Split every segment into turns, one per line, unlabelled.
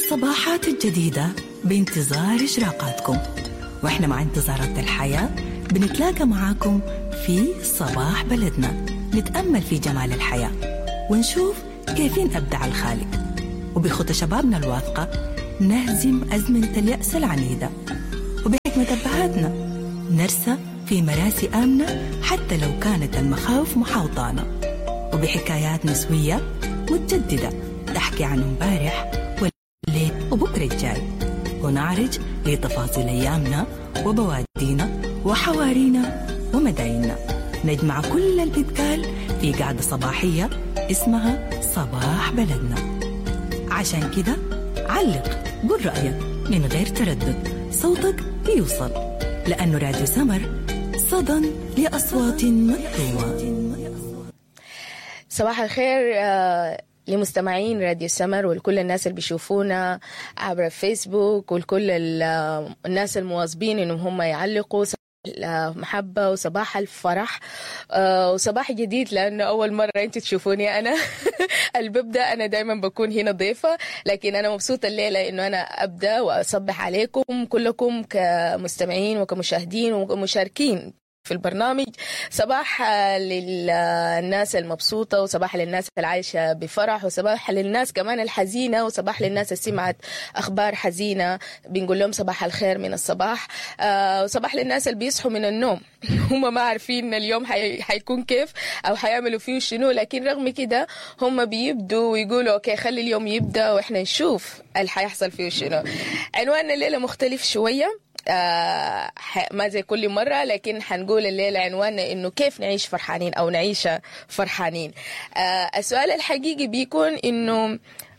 الصباحات الجديدة بانتظار إشراقاتكم، وإحنا مع انتظارات الحياة بنتلاقى معاكم في صباح بلدنا، نتأمل في جمال الحياة ونشوف كيفين أبدع الخالق، وبخطى شبابنا الواثقة نهزم أزمنة اليأس العنيدة، وبحكمة أبهاتنا نرسى في مراسي آمنة حتى لو كانت المخاوف محاوطانا، وبحكايات نسوية متجددة تحكي عن امبارح والليل وبكرة الجاي، ونعرج لتفاصيل أيامنا وبوادينا وحوارينا ومدايننا، نجمع كل اللي بيتقال في قعدة صباحية اسمها صباح بلدنا. عشان كده علق، قل رأيك من غير تردد، صوتك بيوصل، لأنه راديو سمر صدى لأصوات مكتومة.
صباح الخير لمستمعين راديو سمر ولكل الناس اللي بيشوفونا عبر الفيسبوك، ولكل الناس المواظبين انهم هم يعلقوا المحبة وصباح الفرح وصباح جديد، لأنه أول مرة أنت تشوفوني أنا الببدأ. أنا دايما بكون هنا ضيفة، لكن أنا مبسوطة الليلة إنه أنا أبدأ وأصبح عليكم كلكم كمستمعين وكمشاهدين ومشاركين في البرنامج. صباح للناس المبسوطة، وصباح للناس العايشة بفرح، وصباح للناس كمان الحزينة، وصباح للناس اللي سمعت أخبار حزينة بنقول لهم صباح الخير من الصباح، وصباح للناس اللي بيصحوا من النوم هم ما عارفين اليوم حيكون كيف أو حيعملوا فيه شنو، لكن رغم كده هم بيبدوا ويقولوا أوكي خلي اليوم يبدأ وإحنا نشوف اللي حيحصل فيه شنو. عنواننا الليلة مختلف شوية، ما زي كل مرة، لكن حنقول الليلة عنواننا إنه كيف نعيش فرحانين أو نعيش فرحانين. السؤال الحقيقي بيكون إنه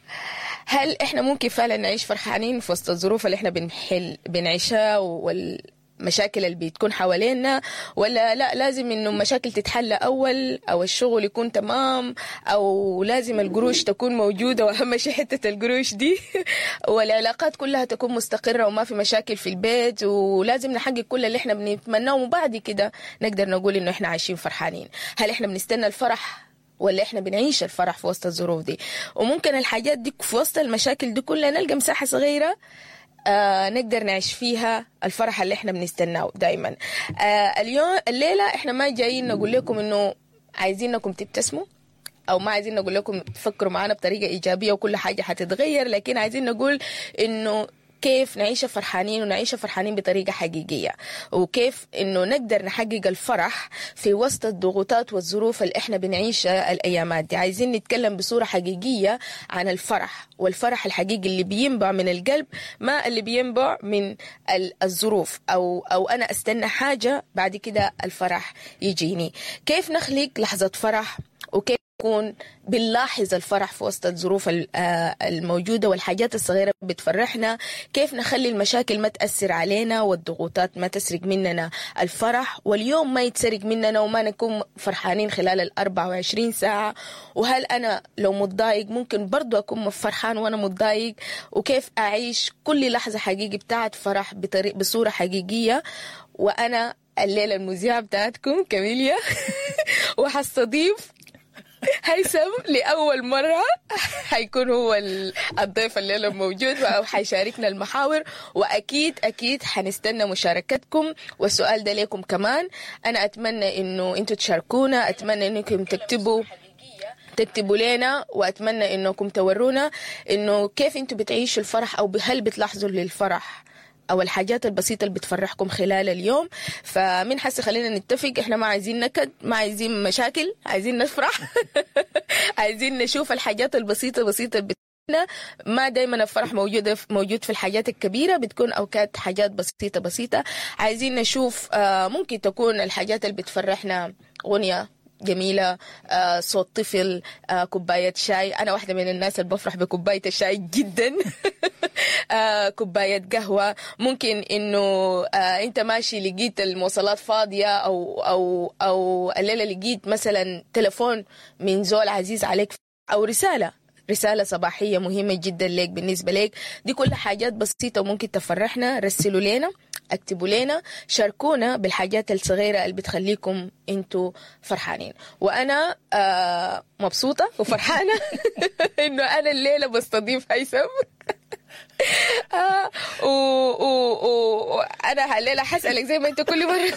هل إحنا ممكن فعلا نعيش فرحانين في وسط الظروف اللي إحنا بنعيشها والمشاكل اللي بتكون حوالينا، ولا لا لازم إنه مشاكل تتحل أول، أو الشغل يكون تمام، أو لازم القروش تكون موجودة، وأهم شيء حتة القروش دي والعلاقات كلها تكون مستقرة وما في مشاكل في البيت، ولازم نحقق كل اللي إحنا بنتمناه، وبعد كده نقدر نقول إنه إحنا عايشين فرحانين. هل إحنا بنستنى الفرح ولا إحنا بنعيش الفرح في وسط الظروف دي؟ وممكن الحاجات دي في وسط المشاكل دي كلها نلقى مساحة صغيرة نقدر نعيش فيها الفرح اللي احنا بنستناه دايما. اليوم الليلة احنا ما جايين نقول لكم انه عايزينكم تبتسموا، او ما عايزين نقول لكم تفكروا معنا بطريقة ايجابية وكل حاجة حتتغير، لكن عايزين نقول انه كيف نعيش فرحانين، ونعيش فرحانين بطريقة حقيقية، وكيف إنه نقدر نحقق الفرح في وسط الضغوطات والظروف اللي إحنا بنعيشها الأيامات دي. عايزين نتكلم بصورة حقيقية عن الفرح، والفرح الحقيقي اللي بينبع من القلب، ما اللي بينبع من الظروف، أو أنا أستنى حاجة بعد كده الفرح يجيني. كيف نخلق لحظة فرح، وكيف نكون بنلاحظ الفرح في وسط الظروف الموجودة والحاجات الصغيرة بتفرحنا. كيف نخلي المشاكل ما تأثر علينا والضغوطات ما تسرق مننا الفرح، واليوم ما يتسرق مننا وما نكون فرحانين خلال 24 ساعة. وهل أنا لو متضايق ممكن برضو أكون فرحان وأنا متضايق، وكيف أعيش كل لحظة حقيقي بتاعت فرح بصورة حقيقية. وأنا الليلة المذيعة بتاعتكم كاميليا وحستضيف هيثم لأول مرة، حيكون هو الضيف الليلة موجود أو حيشاركنا المحاور، وأكيد حنستنى مشاركتكم. والسؤال ده لكم كمان، أنا أتمنى إنه أنتوا تشاركونا، أتمنى إنكم تكتبوا لنا، وأتمنى إنكم تورونا إنه كيف أنتوا بتعيشوا الفرح، أو هل بتلاحظوا للفرح أو الحاجات البسيطة اللي بتفرحكم خلال اليوم. فمن حسي خلينا نتفق، إحنا ما عايزين نكد، ما عايزين مشاكل، عايزين نفرح عايزين نشوف الحاجات البسيطة اللي ما دايما الفرح موجود في الحاجات الكبيرة، بتكون أوقات حاجات بسيطة. عايزين نشوف ممكن تكون الحاجات اللي بتفرحنا غنية جميلة، صوت طفل، كوباية شاي. أنا واحدة من الناس اللي بفرح بكوباية الشاي جدا كوباية قهوة. ممكن إنه أنت ماشي لقيت المواصلات فاضية، أو الليلة لقيت مثلا تلفون من زول عزيز عليك، أو رسالة صباحية مهمة جدا لك بالنسبة لك. دي كل حاجات بسيطة وممكن تفرحنا. رسلوا لنا، اكتبوا لنا، شاركونا بالحاجات الصغيرة اللي بتخليكم انتوا فرحانين. وانا مبسوطة وفرحانة انه انا الليلة بستضيف هيثم. وأنا هالليلة حسألك زي ما أنت كل مرة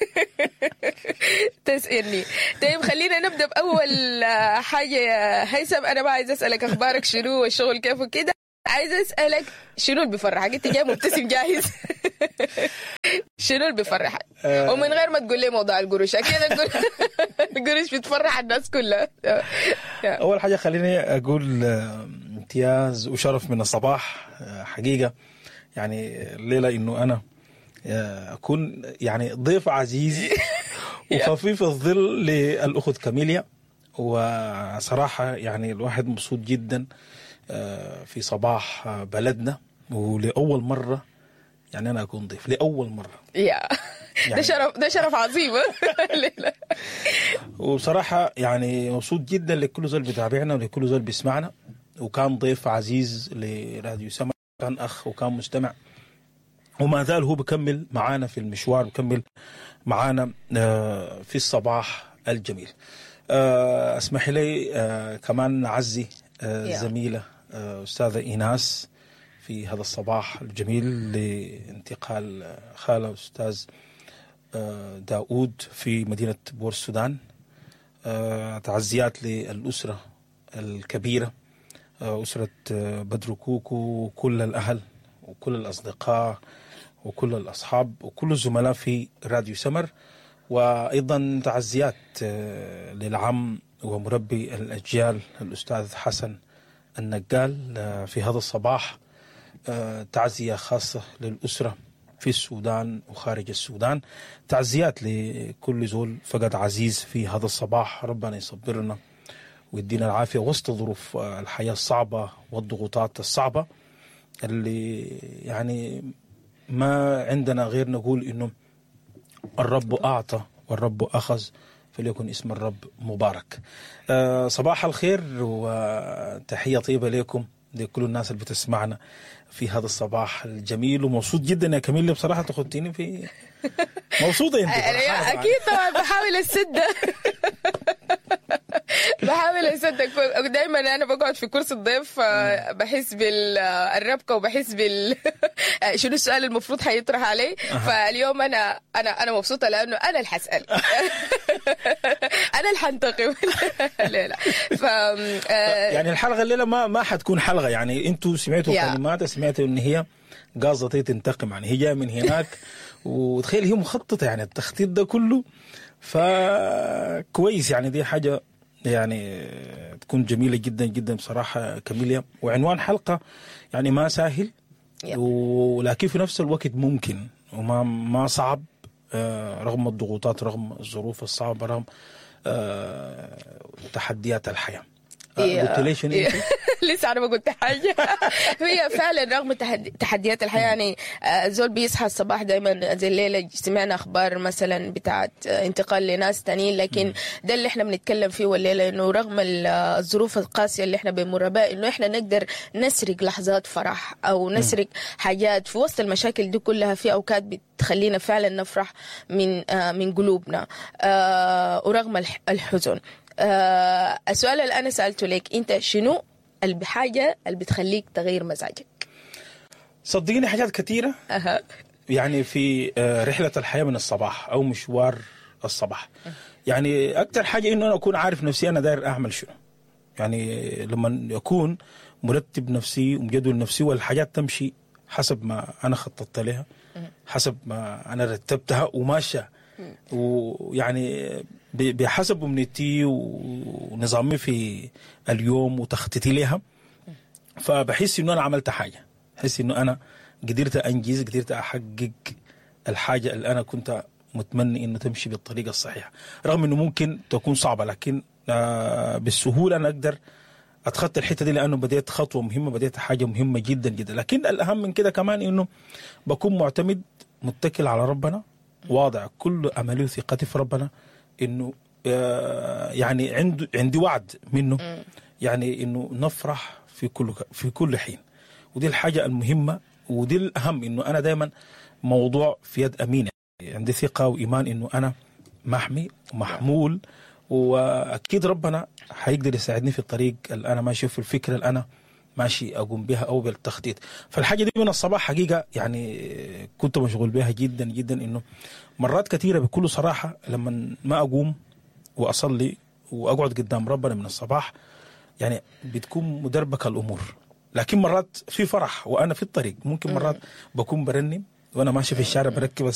تسألني. طيب خلينا نبدأ بأول حاجة يا هيثم. أنا ما عايز أسألك أخبارك شنو والشغل كيف وكده، عايز أسألك شنو اللي بيفرحك؟ أنت جاي مبتسم جاهز. شنو اللي بيفرحك؟ ومن غير ما تقول لي موضوع القروش، أكيد القروش بتفرح الناس كلها.
أول حاجة خليني أقول امتياز وشرف من الصباح حقيقة، يعني الليلة إنه أنا أكون يعني ضيف عزيز وخفيف الظل للأخت كاميليا. وصراحة يعني الواحد مبسوط جدا في صباح بلدنا، ولأول مرة يعني أنا أكون ضيف لأول مرة.
يعني ده شرف عظيم.
وبصراحة يعني مبسوط جدا لكل زول بيتابعنا ولكل زول بيسمعنا، وكان ضيف عزيز لراديو سمر، كان أخ وكان مستمع، وما زال هو بكمل معانا في المشوار، بكمل معانا في الصباح الجميل. اسمح لي كمان نعزي زميلة أستاذة إيناس في هذا الصباح الجميل لانتقال خالة أستاذ داود في مدينة بور السودان. تعزيات للأسرة الكبيرة، أسرة بدر كوكو وكل الأهل وكل الأصدقاء وكل الأصحاب وكل الزملاء في راديو سمر. وأيضا تعزيات للعم ومربي الأجيال الأستاذ حسن النقال في هذا الصباح. تعزية خاصة للأسرة في السودان وخارج السودان. تعزيات لكل زول فقد عزيز في هذا الصباح. ربنا يصبرنا ويدينا العافية وسط ظروف الحياة الصعبة والضغوطات الصعبة اللي يعني ما عندنا غير نقول إنه الرب أعطى والرب أخذ، فليكن اسم الرب مبارك. صباح الخير وتحية طيبة لكم لكل الناس اللي بتسمعنا في هذا الصباح الجميل. ومبسوط جدا يا كاميليا بصراحة تخطيني في مبسوطة انت.
أكيد طبعا بحاول السدة. بحاول أصدق. دايما أنا بقعد في كرسي الضيف بحس بالربكة وبحس شنو السؤال المفروض حيطرح علي. فاليوم أنا مبسوطة لأنه أنا اللي حسأل. أنا اللي حنتقم. لا.
يعني الحلقة الليلة ما حتكون حلقة، يعني أنتوا سمعتوا كلمات، سمعتوا إن هي قاصدة تنتقم، يعني هي جاية من هناك وتخيل هي مخططة، يعني التخطيط ده كله فكويس. يعني دي حاجة يعني تكون جميلة جدا جدا بصراحة كاميليا. وعنوان حلقة يعني ما سهل ولكن في نفس الوقت ممكن وما صعب رغم الضغوطات، رغم الظروف الصعبة، رغم تحديات الحياة. قلت ليش
لسه انا ما قلت حاجه. هي فعلا رغم تحديات الحياه، يعني زول بيصحى الصباح دائما زي الليله سمعنا اخبار مثلا بتاعت انتقال لناس تانيين، لكن ده اللي احنا بنتكلم فيه والليله، انه رغم الظروف القاسيه اللي احنا بنمر بها، انه احنا نقدر نسرق لحظات فرح او نسرق حاجات في وسط المشاكل دي كلها. في اوقات بتخلينا فعلا نفرح من قلوبنا ورغم الحزن. السؤال اللي أنا سألته لك، أنت شنو الحاجة اللي بتخليك تغير مزاجك؟
صدقيني حاجات كثيرة. يعني في رحلة الحياة من الصباح أو مشوار الصباح، يعني أكتر حاجة إنه أنا أكون عارف نفسي أنا داير أعمل شنو. يعني لما يكون مرتب نفسي ومجدول نفسي والحاجات تمشي حسب ما أنا خططت لها، حسب ما أنا رتبتها وماشية، ويعني بحسب أمنيتي ونظامي في اليوم وتخطيطي لها، فبحس إنه أنا عملت حاجة، بحس إنه أنا قدرت أنجز، قدرت أحقق الحاجة اللي أنا كنت متمني إنه تمشي بالطريقة الصحيحة، رغم إنه ممكن تكون صعبة، لكن بالسهولة أنا أقدر أتخطى الحتة دي، لأنه بديت خطوة مهمة، بديت حاجة مهمة جدا جدا. لكن الأهم من كده كمان إنه بكون معتمد متكل على ربنا، واضع كل أملي وثقتي في ربنا، إنه يعني عندي وعد منه، يعني إنه نفرح في كل حين. ودي الحاجة المهمة ودي الأهم، إنه أنا دائما موضوع في يد أمين، عندي ثقة وإيمان إنه أنا محمي ومحمول، وأكيد ربنا هيقدر يساعدني في الطريق اللي أنا ماشي في الفكرة اللي أنا ماشي أقوم بها أو بالتخطيط. فالحاجة دي من الصباح حقيقة يعني كنت مشغول بها جدا جدا، إنه مرات كثيرة بكل صراحة لما ما أقوم وأصلي وأقعد قدام ربنا من الصباح يعني بتكون مدربكة الأمور. لكن مرات في فرح وأنا في الطريق، ممكن مرات بكون برنم وأنا ماشي في الشارع بركب